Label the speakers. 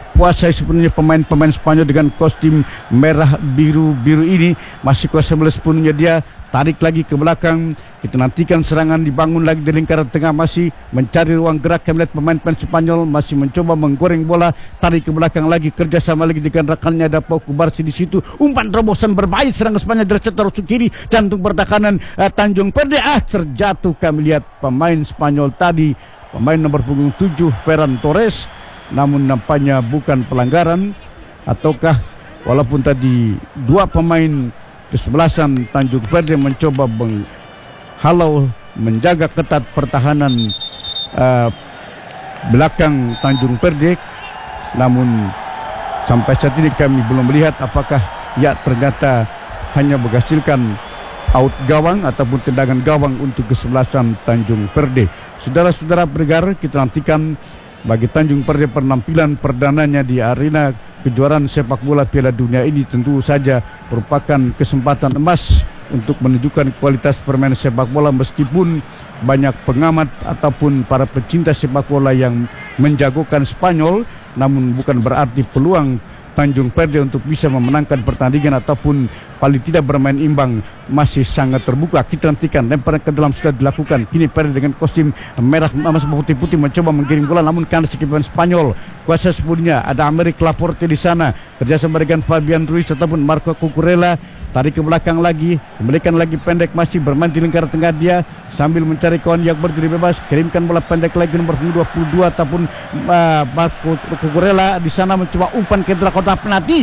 Speaker 1: kuasai sepenuhnya pemain-pemain Spanyol dengan kostum merah biru ini. Masih kuasa sepenuhnya dia, tarik lagi ke belakang. Kita nantikan serangan dibangun lagi di lingkaran tengah, masih mencari ruang gerak. Kami lihat pemain-pemain Spanyol masih mencoba menggoreng bola, tarik ke belakang lagi, kerjasama lagi dengan rekannya. Ada Pau Kubarsi di situ, umpan terobosan berbahaya, serangan Spanyol dari setor kiri, jantung pertahanan Tanjung Perde. Terjatuh kami lihat pemain Spanyol tadi, pemain nomor punggung 7 Ferran Torres. Namun nampaknya bukan pelanggaran, ataukah walaupun tadi dua pemain kesebelasan Tanjung Perde mencoba menghalau, menjaga ketat pertahanan belakang Tanjung Perde. Namun sampai saat ini kami belum melihat apakah ternyata hanya menghasilkan out gawang ataupun tendangan gawang untuk kesebelasan Tanjung Perde. Saudara-saudara pendengar, kita nantikan bagi Tanjung Perde penampilan perdananya di arena kejuaraan sepak bola Piala Dunia ini tentu saja merupakan kesempatan emas untuk menunjukkan kualitas permainan sepak bola, meskipun banyak pengamat ataupun para pecinta sepak bola yang menjagokan Spanyol. Namun bukan berarti peluang Tanjung Perde untuk bisa memenangkan pertandingan ataupun paling tidak bermain imbang masih sangat terbuka. Kita nantikan, lemparan ke dalam sudah dilakukan. Kini Perde dengan kostum merah emas putih-putih mencoba menggiring bola, namun kandas pemain Spanyol. Kuasa sepenuhnya ada Amerik Laporte di sana, kerjasama dengan Fabian Ruiz ataupun Marco Cucurella. Tarik ke belakang lagi, kembalikan lagi pendek, masih bermain di lingkaran tengah dia sambil mencari kawan yang berdiri bebas. Kirimkan bola pendek lagi nomor 22 ataupun Marco Cucurella di sana mencoba umpan ke dalam kotak penalti.